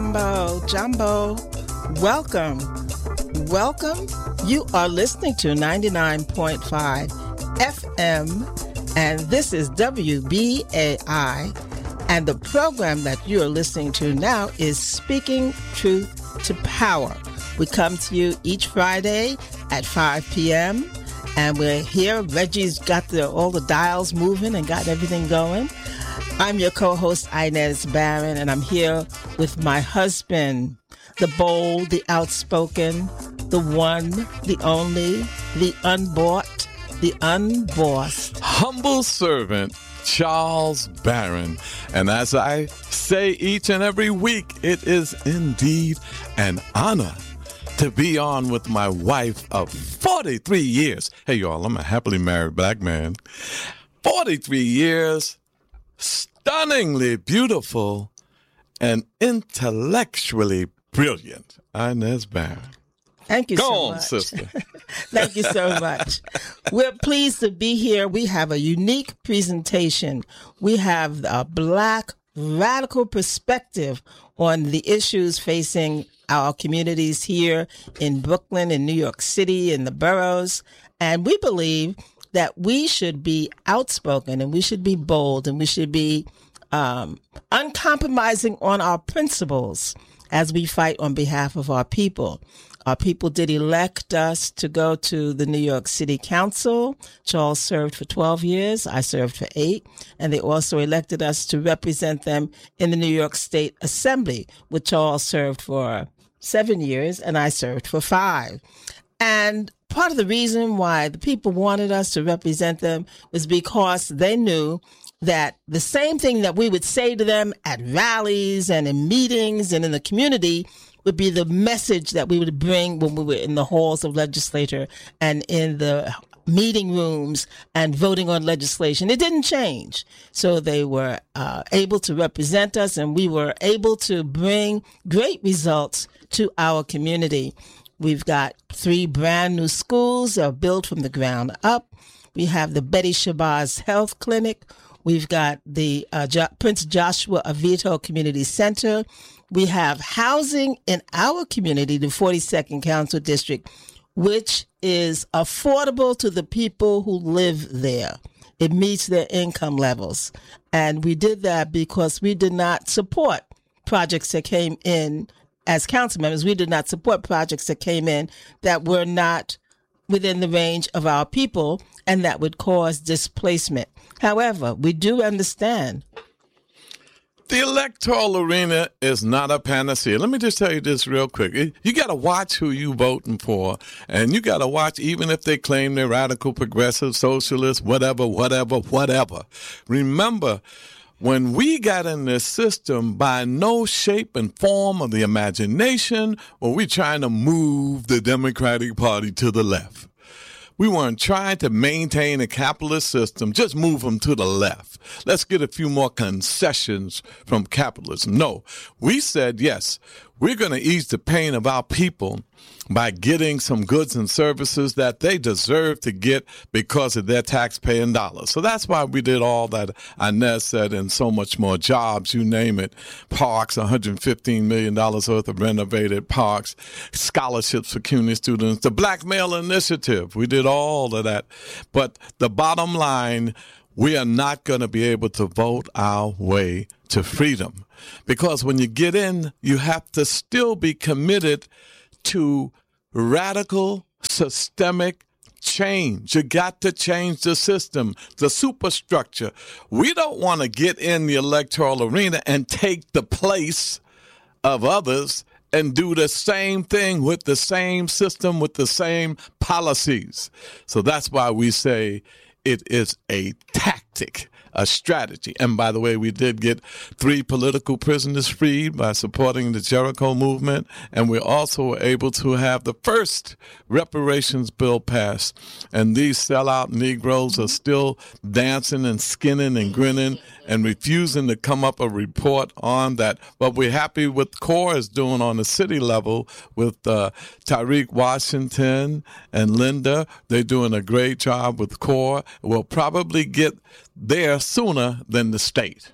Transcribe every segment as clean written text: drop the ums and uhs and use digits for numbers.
Jumbo. Welcome. You are listening to 99.5 FM, and this is WBAI, and the program that you are listening to now is Speaking Truth to Power. We come to you each Friday at 5 p.m., and we're here. Reggie's got all the dials moving and got everything going. I'm your co-host, Inez Barron, and I'm here with my husband, the bold, the outspoken, the one, the only, the unbought, the unbossed. Humble servant, Charles Barron. And as I say each and every week, it is indeed an honor to be on with my wife of 43 years. Hey, y'all, I'm a happily married black man. 43 years. Stunningly beautiful and intellectually brilliant, Inez Barron. Thank you so much. Go on, sister. Thank you so much. We're pleased to be here. We have a unique presentation. We have a Black radical perspective on the issues facing our communities here in Brooklyn, in New York City, in the boroughs. And we believe that we should be outspoken and we should be bold and we should be uncompromising on our principles as we fight on behalf of our people. Our people did elect us to go to the New York City Council. Charles served for 12 years. I served for 8. And they also elected us to represent them in the New York State Assembly, which Charles served for 7 years and I served for 5. And part of the reason why the people wanted us to represent them was because they knew that the same thing that we would say to them at rallies and in meetings and in the community would be the message that we would bring when we were in the halls of legislature and in the meeting rooms and voting on legislation. It didn't change. So they were able to represent us, and we were able to bring great results to our community. We've got 3 brand new schools that are built from the ground up. We have the Betty Shabazz Health Clinic. We've got the Prince Joshua Avito Community Center. We have housing in our community, the 42nd Council District, which is affordable to the people who live there. It meets their income levels. And we did that because we did not support projects that came in as council members. We did not support projects that came in that were not within the range of our people and that would cause displacement. However, we do understand the electoral arena is not a panacea. Let me just tell you this real quick. You got to watch who you voting for, and you got to watch even if they claim they're radical, progressive, socialist, whatever. Remember, when we got in this system, by no shape and form of the imagination were we trying to move the Democratic Party to the left. We weren't trying to maintain a capitalist system, just move them to the left. Let's get a few more concessions from capitalism. No, we said, yes, we're going to ease the pain of our people by getting some goods and services that they deserve to get because of their tax-paying dollars. So that's why we did all that Inez said, and so much more. Jobs, you name it. Parks, $115 million worth of renovated parks, scholarships for CUNY students, the Black Male Initiative. We did all of that. But the bottom line, we are not going to be able to vote our way to freedom. Because when you get in, you have to still be committed to radical, systemic change. You got to change the system, the superstructure. We don't want to get in the electoral arena and take the place of others and do the same thing with the same system, with the same policies. So that's why we say it is a tactic, a strategy. And by the way, we did get 3 political prisoners freed by supporting the Jericho movement. And we also were able to have the first reparations bill passed. And these sellout Negroes are still dancing and skinning and grinning and refusing to come up a report on that. But we're happy what CORE is doing on the city level with Tariq Washington and Linda. They're doing a great job with CORE. We'll probably get there sooner than the state.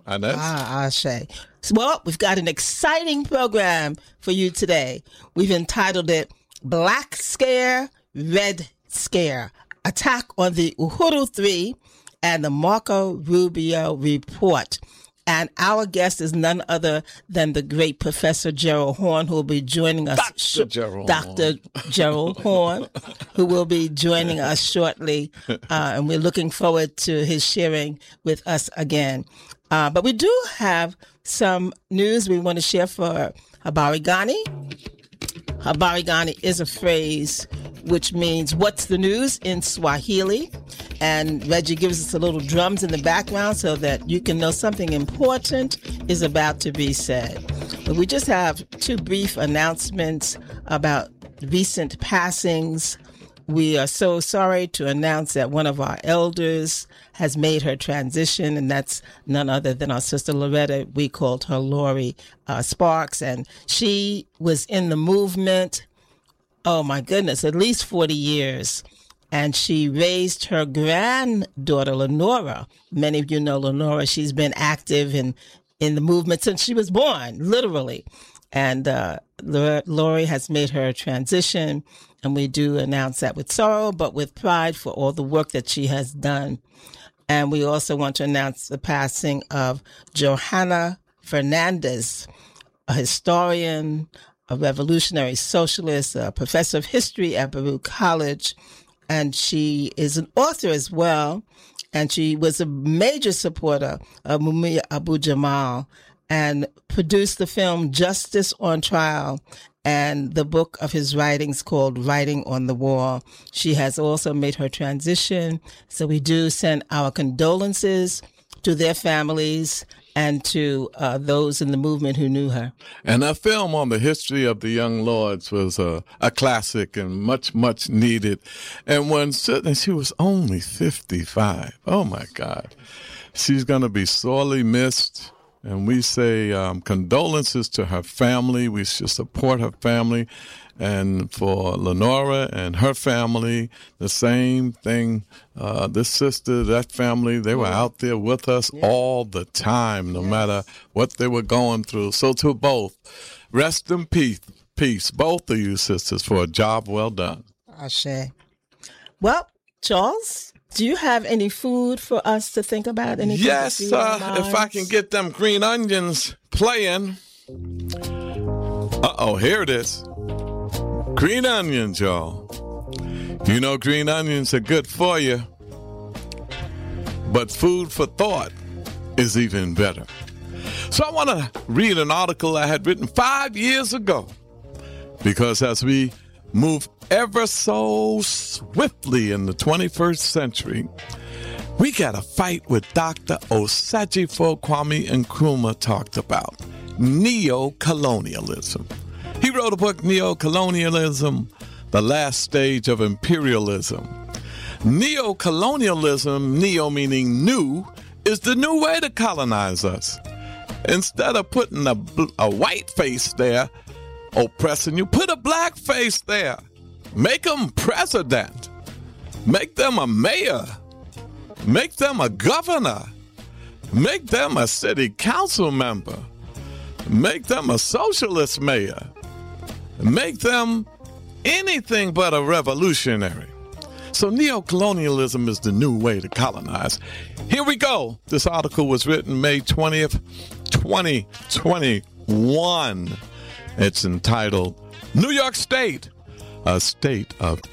Inez. Ashe. Well, we've got an exciting program for you today. We've entitled it Black Scare, Red Scare, Attack on the Uhuru 3 and the Marco Rubio Report. And our guest is none other than the great Professor Gerald Horne, who will be joining us. Dr. Gerald Horne, who will be joining us shortly. And we're looking forward to his sharing with us again. But we do have some news we want to share for Habari Gani. Habari Gani is a phrase which means what's the news in Swahili. And Reggie gives us a little drums in the background so that you can know something important is about to be said. But we just have two brief announcements about recent passings. We are so sorry to announce that one of our elders has made her transition, and that's none other than our sister Loretta. We called her Lori Sparks, and she was in the movement, oh my goodness, at least 40 years. And she raised her granddaughter, Lenora. Many of you know Lenora. She's been active in the movement since she was born, literally. And Lori has made her transition, and we do announce that with sorrow, but with pride for all the work that she has done. And we also want to announce the passing of Johanna Fernandez, a historian, a revolutionary socialist, a professor of history at Baruch College. And she is an author as well. And she was a major supporter of Mumia Abu-Jamal and produced the film Justice on Trial and the book of his writings called Writing on the Wall. She has also made her transition. So we do send our condolences to their families and to those in the movement who knew her. And her film on the history of the Young Lords was a classic and much, much needed. And she was only 55. Oh, my God. She's going to be sorely missed. And we say condolences to her family. We should support her family. And for Lenora and her family, the same thing. This sister, that family, they were out there with us all the time, no matter what they were going through. So to both, rest in peace, both of you sisters, for a job well done. Ashe. Well, Charles, do you have any food for us to think about? Anything? Yes, if I can get them green onions playing. Here it is. Green onions, y'all. You know green onions are good for you, but food for thought is even better. So I want to read an article I had written 5 years ago, because as we move ever so swiftly in the 21st century, we got to fight what Dr. Osajifo Kwame Nkrumah talked about, neo-colonialism. He wrote a book, Neo-Colonialism, The Last Stage of Imperialism. Neo-colonialism, neo meaning new, is the new way to colonize us. Instead of putting a white face there oppressing you, put a black face there. Make them president. Make them a mayor. Make them a governor. Make them a city council member. Make them a socialist mayor. Make them anything but a revolutionary. So neocolonialism is the new way to colonize. Here we go. This article was written May 20th, 2021. It's entitled New York State, a State of